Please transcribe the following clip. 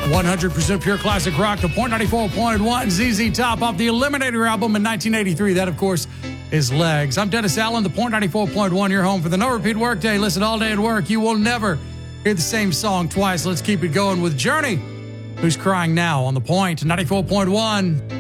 100% pure classic rock, the Point 94.1 ZZ Top off the Eliminator album in 1983. That, of course, is Legs. I'm Dennis Allen, the Point 94.1, your home for the No Repeat Workday. Listen all day at work. You will never hear the same song twice. Let's keep it going with Journey, who's crying now on the Point 94.1.